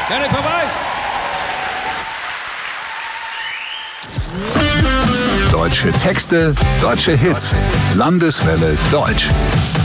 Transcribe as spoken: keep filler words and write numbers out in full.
Jennifer Weich. Deutsche Texte, deutsche Hits. Landeswelle Deutsch.